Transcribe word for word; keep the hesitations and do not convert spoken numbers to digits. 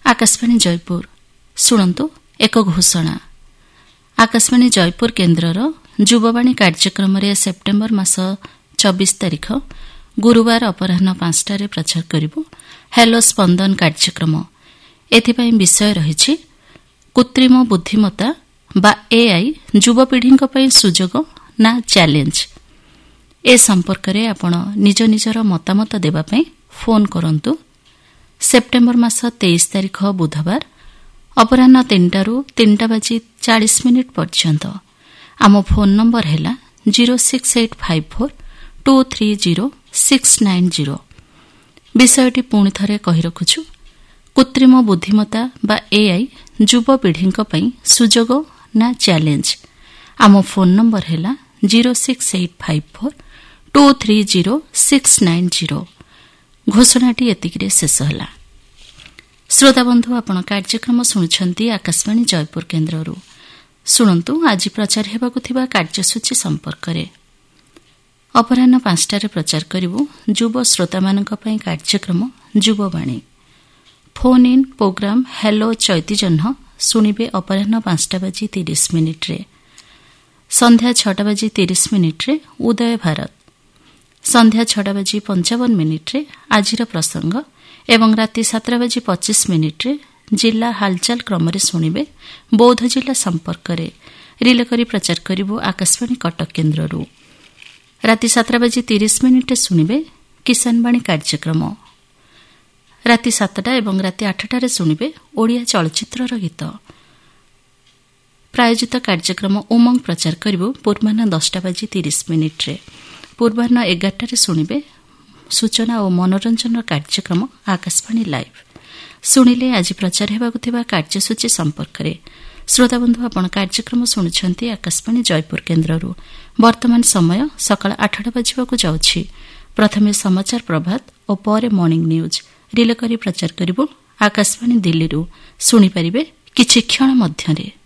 आकाशवाणी जयपुर शुणु एक घोषणा। आकाशवाणी जयपुर केन्द्रर युववाणी कार्यक्रम सेप्टेम्बर मास चौबीस तारिख गुरुवार अपराह पांचटार प्रचार करिबु हेलो स्पंदन कार्यक्रम। एथिपाई विषय रही कृत्रिम बुद्धिमत्ता बा एआई युवपीढ़ी सुजोग ना चैलेंज। ए संपर्क में आपण निज निजर मतामत देवाई फोन करंतु। सेप्टेम्बर मास तेईस तारिख बुधवार अपराह तीन टारू तीन टा बाजी चालीस मिनिट पर्यंत आम फोन नंबर है zero six eight five four to three zero six nine zero. विषयटी पुणी थरे कही रखुछु कृत्रिम बुद्धिमत्ता बा एआई युवपीढ़ी सुजोग ना चैलेंज। आम फोन नंबर है zero six eight five four to three zero six nine zero. घोषणाटी एतिकिरे शेष होला। श्रोता बंधु आपण कार्यक्रम शुणुछंती आकाशवाणी जयपुर केन्द्ररू। शुणु आज प्रचार हेबाकु थिबा कार्यसूची संपर्क में। अपराह पांचटार प्रचार करिबु युव श्रोता मानक पई कार्यक्रम Yuvvani. Phone in programme hello चैती जह्न शुणिबे अपराह पांचटा बाजी तीस मिनिट रे। संध्या छटा बाजी तीस मिनिट रे उदय भारत। संध्या छटा बाजी पंचावन मिनिट रे आजिर प्रसंग एवं राति सातटा बाजी पच्चीस मिनिट रे जिला हालचाल क्रम शुणिबे बौद्ध जिला संपर्क में रिले करी प्रचार करिबु आकाशवाणी कटक केन्द्ररू। राति सातटा बाजी तीस मिनिट शुणिबे किसानवाणी कार्यक्रम। राति सातटा एवं राति आठटार शुणिबे ओडिया चलचित्रर गीत। प्रायोजित कार्यक्रम उमंग प्रचार करिबु पूर्वाह्न दसटा बाजी तीस मिनिट रे। पूर्वाह्न एगारटार शुणिबे सूचना और मनोरंजन कार्यक्रम आकाशवाणी लाइव। शुणिले आज प्रचार हेबाकु थिबा कार्यसूची संपर्क में। श्रोता बंधु आपण कार्यक्रम शुणुछंती आकाशवाणी जयपुर केन्द्ररू। वर्तमान समय सकाळ आठटा बाजिबाकु जाउछि। प्रथमे समाचार प्रभात और परे मॉर्निंग न्यूज रिले करी प्रचार करिबु आकाशवाणी दिल्ली। शुणी परिबे किछि क्षण मध्यरे।